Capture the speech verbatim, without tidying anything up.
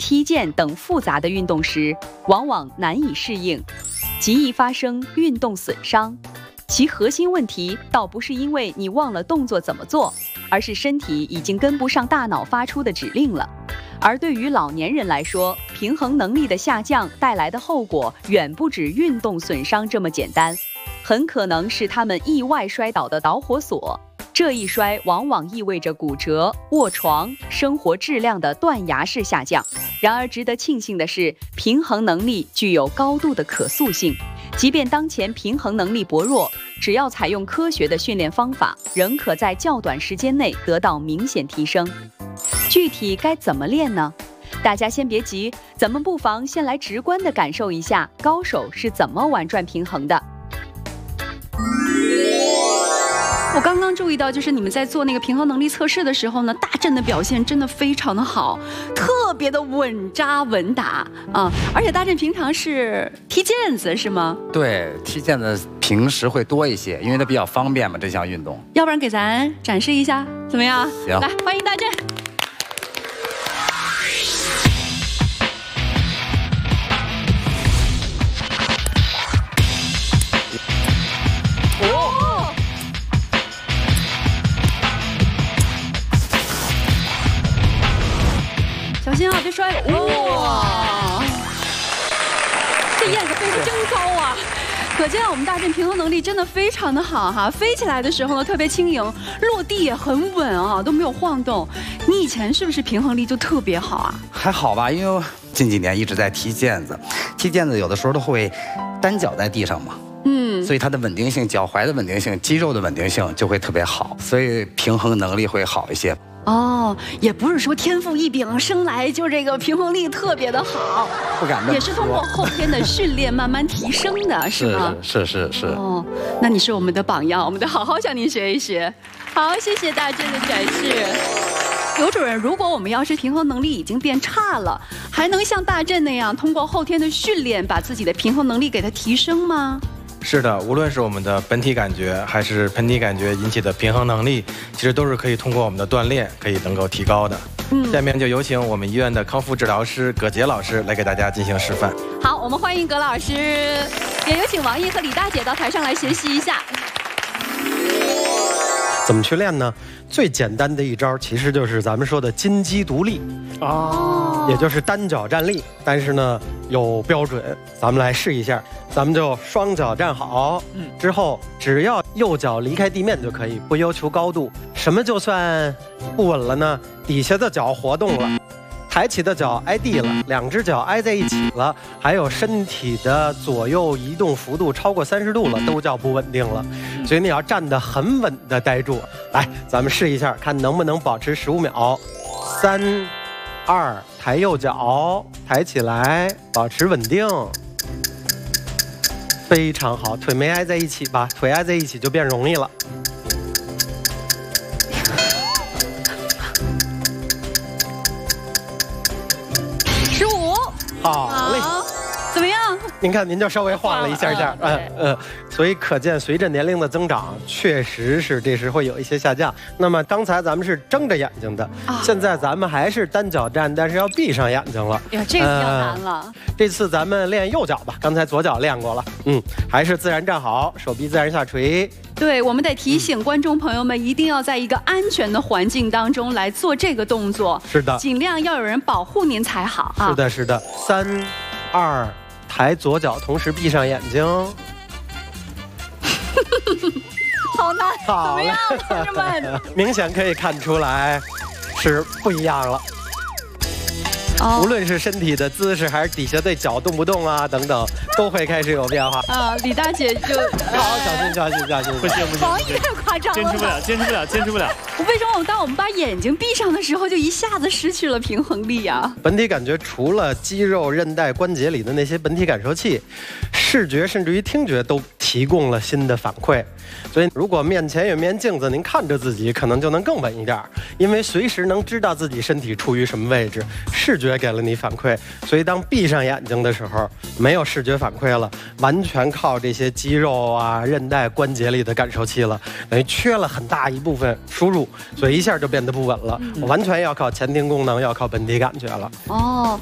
踢毽等复杂的运动时，往往难以适应，极易发生运动损伤。其核心问题倒不是因为你忘了动作怎么做，而是身体已经跟不上大脑发出的指令了。而对于老年人来说，平衡能力的下降带来的后果远不止运动损伤这么简单，很可能是他们意外摔倒的导火索。这一摔往往意味着骨折、卧床、生活质量的断崖式下降。然而值得庆幸的是，平衡能力具有高度的可塑性，即便当前平衡能力薄弱，只要采用科学的训练方法，仍可在较短时间内得到明显提升。具体该怎么练呢？大家先别急，咱们不妨先来直观地感受一下高手是怎么玩转平衡的。我刚刚注意到，就是你们在做那个平衡能力测试的时候呢，大振的表现真的非常的好，特别的稳扎稳打啊！而且大振平常是踢毽子是吗？ 对，踢毽子平时会多一些，因为它比较方便嘛，这项运动。 要不然给咱展示一下，怎么样？ 行， 来，欢迎大振。小心啊，别摔！哇，这燕子飞得真高啊！可见我们大振平衡能力真的非常的好哈，飞起来的时候呢特别轻盈，落地也很稳啊，都没有晃动。你以前是不是平衡力就特别好啊？ 还好吧，因为近几年一直在踢毽子，踢毽子有的时候都会单脚在地上嘛。嗯，所以它的稳定性、脚踝的稳定性、肌肉的稳定性就会特别好，所以平衡能力会好一些。 哦，也不是说天赋异禀，生来就这个平衡力特别的好， 不敢这么说， 也是通过后天的训练慢慢提升的，是吗？ 是是是是。 哦，那你是我们的榜样，我们得好好向您学一学。好，谢谢大振的展示。刘主任，如果我们要是平衡能力已经变差了，还能像大振那样通过后天的训练把自己的平衡能力给它提升吗？ 是的，无论是我们的本体感觉，还是盆底感觉引起的平衡能力，其实都是可以通过我们的锻炼可以能够提高的。嗯，下面就有请我们医院的康复治疗师葛杰老师来给大家进行示范。 好，我们欢迎葛老师，也有请王毅和李大姐到台上来学习一下。 怎么去练呢？最简单的一招其实就是咱们说的金鸡独立哦，也就是单脚站立，但是呢有标准。咱们来试一下，咱们就双脚站好，嗯，之后只要右脚离开地面就可以，不要求高度。什么就算不稳了呢？底下的脚活动了，抬起的脚挨地了，两只脚挨在一起了，还有身体的左右移动幅度超过三十度了，都叫不稳定了。所以你要站得很稳的待住。来，咱们试一下，看能不能保持十五秒。三、二，抬右脚，抬起来，保持稳定。非常好，腿没挨在一起吧？腿挨在一起就变容易了。 十五， 好嘞。 怎么样？ 您看，您就稍微晃了一下下，嗯嗯，所以可见随着年龄的增长，确实是这时会有一些下降。那么刚才咱们是睁着眼睛的，啊、现在咱们还是单脚站，但是要闭上眼睛了。 哎呀，这个比较难了、呃。 这次咱们练右脚吧，刚才左脚练过了，嗯，还是自然站好，手臂自然下垂。 对，我们得提醒观众朋友们，一定要在一个安全的环境当中来做这个动作。 是的， 尽量要有人保护您才好啊。 是的，是的，三、二。抬左脚，同时闭上眼睛。 好难，怎么样，同志们？ 明显可以看出来，是不一样了。哦、无论是身体的姿势，还是底下的脚动不动啊等等，都会开始有变化。 啊，李大姐就好，小心小心小心， 不行不行， 王毅太夸张了， 坚持不了，坚持不了，坚持不了。 为什么我们当我们把眼睛闭上的时候，就一下子失去了平衡力啊？ 本体感觉除了肌肉、韧带、关节里的那些本体感受器，视觉甚至于听觉都提供了新的反馈。所以，如果面前有面镜子，您看着自己，可能就能更稳一点，因为随时能知道自己身体处于什么位置，视觉给了你反馈。所以，当闭上眼睛的时候，没有视觉反馈了，完全靠这些肌肉啊、韧带、关节里的感受器了，等于缺了很大一部分输入，所以一下就变得不稳了。嗯、完全要靠前庭功能，要靠本体感觉了。 哦。